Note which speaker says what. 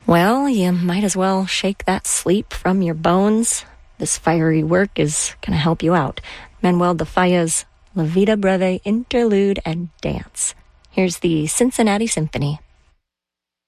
Speaker 1: Well, you might as well shake that sleep from your bones. This fiery work is going to help you out. Manuel de Falla's La Vida Breve Interlude and Dance. Here's the Cincinnati Symphony.